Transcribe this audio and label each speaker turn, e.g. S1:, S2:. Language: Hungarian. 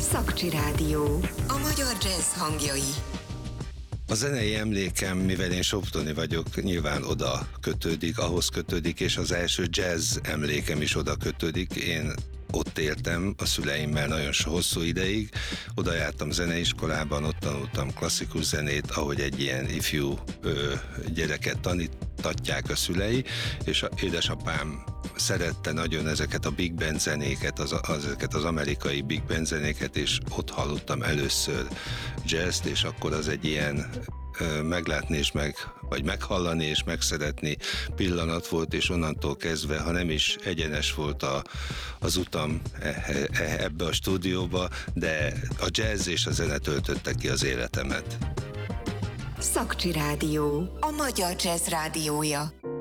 S1: Szakcsi Rádió. A magyar jazz hangjai.
S2: A zenei emlékem, mivel én soptoni vagyok, nyilván oda kötődik, ahhoz kötődik, és az első jazz emlékem is oda kötődik. Én ott éltem a szüleimmel nagyon hosszú ideig, oda jártam zeneiskolában, ott tanultam klasszikus zenét, ahogy egy ilyen ifjú gyereket tanítatják a szülei, és édesapám szerette nagyon ezeket a big band zenéket, ezeket az amerikai big band zenéket, és ott hallottam először jazzt, és akkor az egy ilyen meglátni és vagy meghallani és megszeretni pillanat volt, és onnantól kezdve, ha nem is egyenes volt az utam ebbe a stúdióba, de a jazz és a zene töltötte ki az életemet.
S1: Szakcsi Rádió. A magyar jazz rádiója.